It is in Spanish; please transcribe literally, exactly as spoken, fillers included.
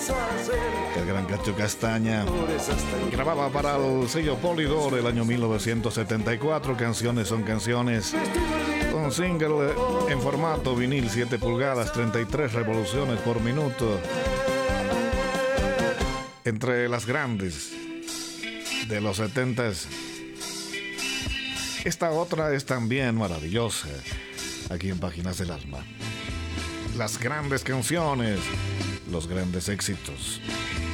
El gran Cacho Castaña grababa para el sello Polydor el año mil novecientos setenta y cuatro Canciones son canciones, un single en formato vinil siete pulgadas, treinta y tres revoluciones por minuto. Entre las grandes de los setentas, esta otra es también maravillosa, aquí en Páginas del Alma. Las grandes canciones, los grandes éxitos.